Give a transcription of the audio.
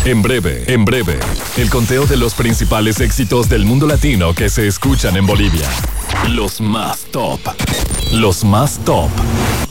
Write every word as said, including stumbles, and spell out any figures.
En breve, en breve, el conteo de los principales éxitos del mundo latino que se escuchan en Bolivia. Los más top. Los más top.